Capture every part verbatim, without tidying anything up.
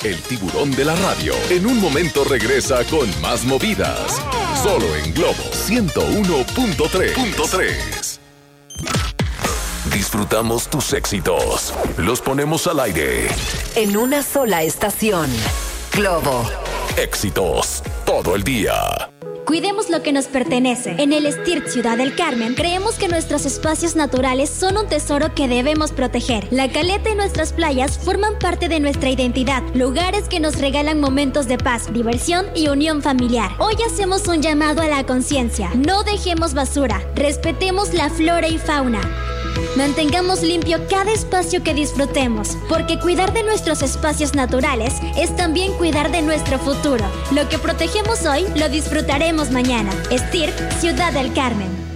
el tiburón de la radio. En un momento regresa con más movidas. Solo en Globo ciento uno punto tres. Disfrutamos tus éxitos. Los ponemos al aire. En una sola estación. Globo. Éxitos todo el día. Cuidemos lo que nos pertenece. En el STIRT Ciudad del Carmen, creemos que nuestros espacios naturales son un tesoro que debemos proteger. La caleta y nuestras playas forman parte de nuestra identidad, lugares que nos regalan momentos de paz, diversión y unión familiar. Hoy hacemos un llamado a la conciencia. No dejemos basura, respetemos la flora y fauna. Mantengamos limpio cada espacio que disfrutemos, porque cuidar de nuestros espacios naturales es también cuidar de nuestro futuro. Lo que protegemos hoy, lo disfrutaremos mañana. STIRT, Ciudad del Carmen.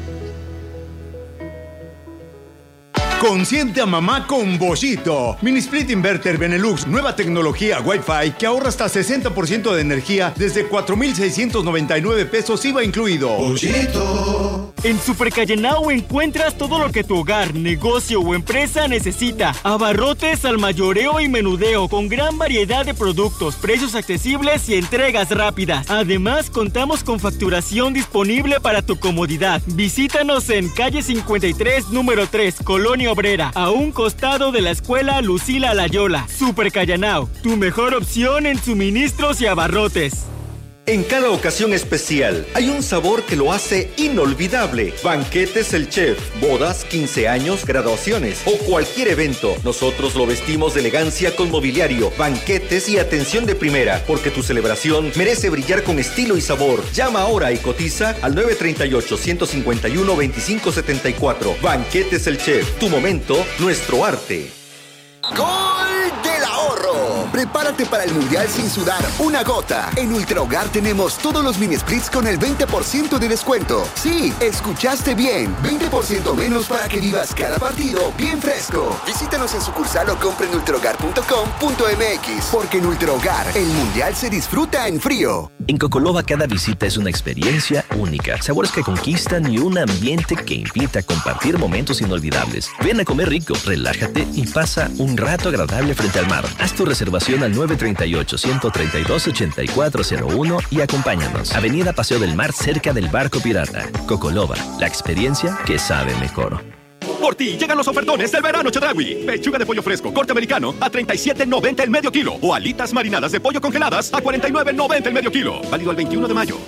Consiente a mamá con Boschito. Mini Split Inverter Benelux, nueva tecnología Wi-Fi que ahorra hasta sesenta por ciento de energía desde cuatro mil seiscientos noventa y nueve pesos I V A incluido. Boschito. En Super Callenao encuentras todo lo que tu hogar, negocio o empresa necesita. Abarrotes al mayoreo y menudeo con gran variedad de productos, precios accesibles y entregas rápidas. Además, contamos con facturación disponible para tu comodidad. Visítanos en calle cincuenta y tres, número tres, Colonia Obrera, a un costado de la escuela Lucila Layola. Super Callanao, tu mejor opción en suministros y abarrotes. En cada ocasión especial hay un sabor que lo hace inolvidable. Banquetes El Chef, bodas, quince años, graduaciones o cualquier evento. Nosotros lo vestimos de elegancia con mobiliario, banquetes y atención de primera, porque tu celebración merece brillar con estilo y sabor. Llama ahora y cotiza al nueve tres ocho, uno cinco uno, dos cinco siete cuatro. Banquetes El Chef, tu momento, nuestro arte. ¡Gol del ahorro! Prepárate para el Mundial sin sudar una gota. En Ultra Hogar tenemos todos los mini splits con el veinte por ciento de descuento. Sí, escuchaste bien. veinte por ciento menos para que vivas cada partido bien fresco. Visítanos en sucursal o compre en ultrahogar punto com punto m x. Porque en Ultra Hogar, el Mundial se disfruta en frío. En Cocolova cada visita es una experiencia única. Sabores que conquistan y un ambiente que invita a compartir momentos inolvidables. Ven a comer rico, relájate y pasa un rato agradable frente al mar. Haz tu reservación al nueve tres ocho, uno tres dos, ocho cuatro cero uno y acompáñanos. Avenida Paseo del Mar, cerca del Barco Pirata. Cocolova, la experiencia que sabe mejor. Por ti llegan los ofertones del verano Chedraui. Pechuga de pollo fresco corte americano a treinta y siete noventa el medio kilo. O alitas marinadas de pollo congeladas a cuarenta y nueve noventa el medio kilo. Válido el veintiuno de mayo.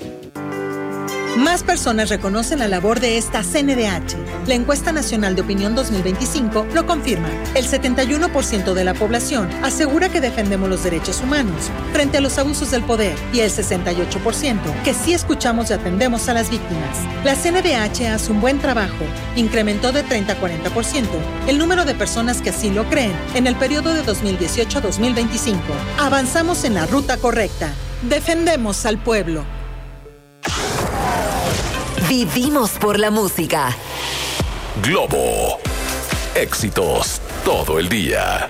Más personas reconocen la labor de esta C N D H. La encuesta nacional de opinión dos mil veinticinco lo confirma. El setenta y uno por ciento de la población asegura que defendemos los derechos humanos frente a los abusos del poder y el sesenta y ocho por ciento que sí escuchamos y atendemos a las víctimas. La C N D H hace un buen trabajo. Incrementó de treinta a cuarenta por ciento el número de personas que así lo creen en el periodo de dos mil dieciocho a dos mil veinticinco. Avanzamos en la ruta correcta. Defendemos al pueblo. Vivimos por la música. Globo. Éxitos todo el día.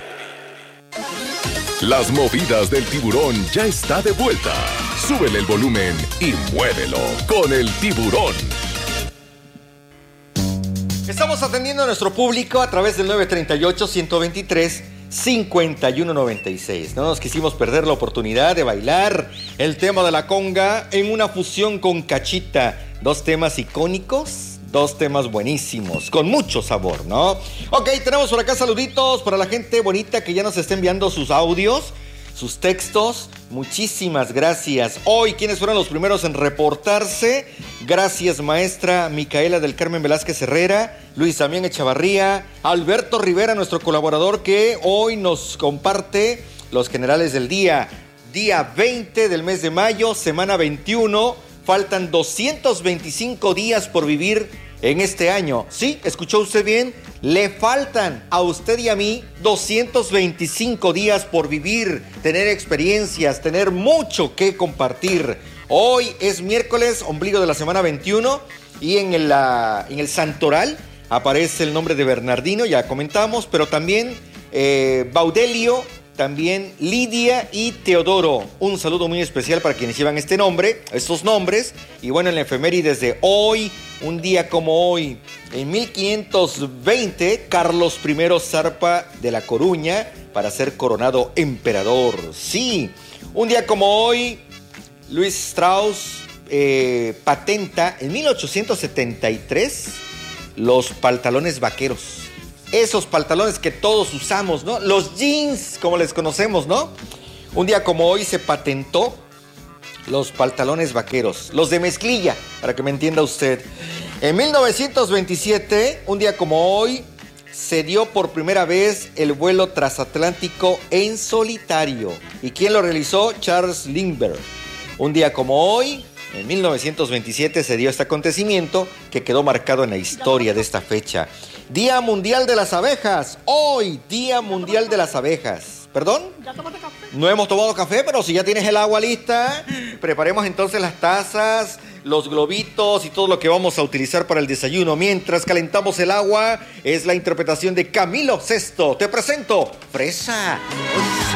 Las movidas del tiburón ya está de vuelta. Súbele el volumen y muévelo con el tiburón. Estamos atendiendo a nuestro público a través del nueve tres ocho, uno dos tres, cinco uno nueve seis. No nos quisimos perder la oportunidad de bailar el tema de la conga en una fusión con cachita. Dos temas icónicos, dos temas buenísimos, con mucho sabor, ¿no? Ok, tenemos por acá saluditos para la gente bonita que ya nos está enviando sus audios, sus textos. Muchísimas gracias. Hoy, ¿quiénes fueron los primeros en reportarse? Gracias, maestra Micaela del Carmen Velázquez Herrera, Luis Damián Echavarría, Alberto Rivera, nuestro colaborador, que hoy nos comparte los generales del día. Día veinte del mes de mayo, semana veintiuno. Faltan doscientos veinticinco días por vivir en este año. ¿Sí? ¿Escuchó usted bien? Le faltan a usted y a mí doscientos veinticinco días por vivir, tener experiencias, tener mucho que compartir. Hoy es miércoles, ombligo de la semana veintiuno, y en el, uh, en el santoral aparece el nombre de Bernardino, ya comentamos, pero también eh, Baudelio, también Lidia y Teodoro. Un saludo muy especial para quienes llevan este nombre, estos nombres. Y bueno, en la efemérides de hoy, un día como hoy, en mil quinientos veinte, Carlos primero Zarpa de La Coruña para ser coronado emperador. Sí, un día como hoy, Louis Strauss eh, patenta en mil ochocientos setenta y tres los pantalones vaqueros. Esos pantalones que todos usamos, ¿no? Los jeans, como les conocemos, ¿no? Un día como hoy se patentó los pantalones vaqueros, los de mezclilla, para que me entienda usted. En mil novecientos veintisiete, un día como hoy, se dio por primera vez el vuelo transatlántico en solitario. ¿Y quién lo realizó? Charles Lindbergh. Un día como hoy, en mil novecientos veintisiete, se dio este acontecimiento que quedó marcado en la historia de esta fecha. Día Mundial de las Abejas. Hoy, Día Mundial de las Abejas. ¿Perdón? No hemos tomado café, pero si ya tienes el agua lista, preparemos entonces las tazas, los globitos y todo lo que vamos a utilizar para el desayuno. Mientras calentamos el agua, es la interpretación de Camilo Sesto. Te presento Fresa.